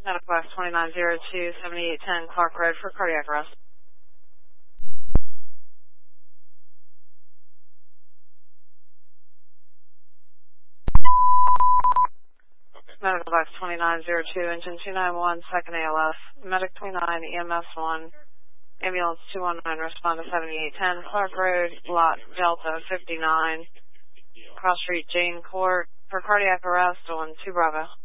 Medical box 2902, 7810 Clark Road for cardiac arrest. Medical box 2902, engine 291, second ALS, medic 29, EMS 1, ambulance 219, respond to 7810 Clark Road, lot Delta 59, cross street Jane Court for cardiac arrest on 2 Bravo.